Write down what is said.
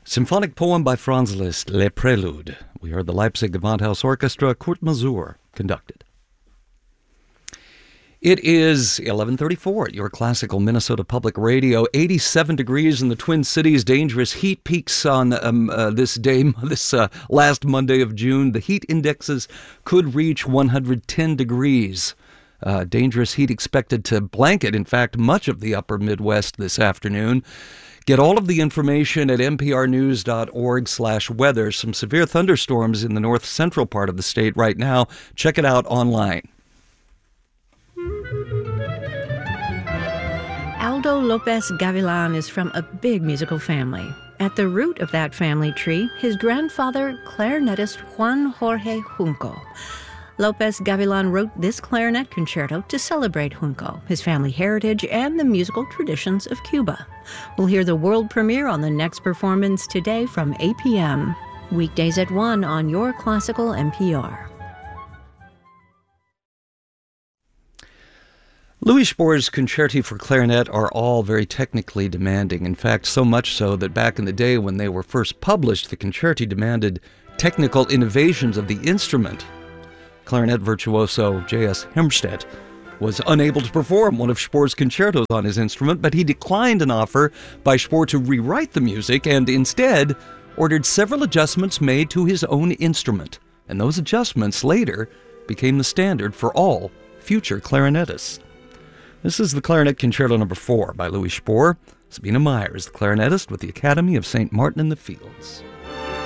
Symphonic poem by Franz Liszt, Le Prélude. We heard the Leipzig Gewandhaus Orchestra, Kurt Masur, conducted. It is 11:34 at your classical Minnesota Public Radio. 87 degrees in the Twin Cities. Dangerous heat peaks on this last Monday of June. The heat indexes could reach 110 degrees. Dangerous heat expected to blanket, in fact, much of the upper Midwest this afternoon. Get all of the information at nprnews.org/weather. Some severe thunderstorms in the north central part of the state right now. Check it out online. Aldo Lopez Gavilan is from a big musical family. At the root of that family tree, his grandfather, clarinetist Juan Jorge Junco. Lopez Gavilan wrote this clarinet concerto to celebrate Junco, his family heritage, and the musical traditions of Cuba. We'll hear the world premiere on the next performance today from 8 p.m. Weekdays at 1 on your classical NPR. Louis Spohr's concerti for clarinet are all very technically demanding. In fact, so much so that back in the day when they were first published, the concerti demanded technical innovations of the instrument. Clarinet virtuoso J.S. Hermstedt was unable to perform one of Spohr's concertos on his instrument, but he declined an offer by Spohr to rewrite the music and instead ordered several adjustments made to his own instrument. And those adjustments later became the standard for all future clarinetists. This is the Clarinet Concerto No. 4 by Louis Spohr. Sabina Meyer is the clarinetist with the Academy of St. Martin in the Fields.